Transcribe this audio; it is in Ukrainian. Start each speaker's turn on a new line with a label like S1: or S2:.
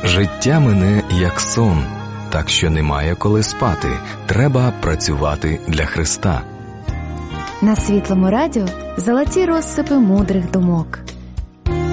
S1: Життя мине, як сон, так що немає коли спати. Треба працювати для Христа.
S2: На Світлому радіо золоті розсипи мудрих думок.